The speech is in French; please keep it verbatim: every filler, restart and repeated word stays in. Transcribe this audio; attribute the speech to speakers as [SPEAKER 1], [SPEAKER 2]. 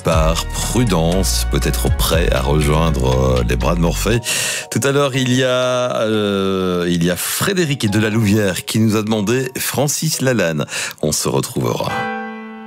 [SPEAKER 1] départ, prudence, peut-être prêt à rejoindre les bras de Morphée. Tout à l'heure, il y a, euh, il y a Frédéric de la Louvière qui nous a demandé Francis Lalanne. On se retrouvera.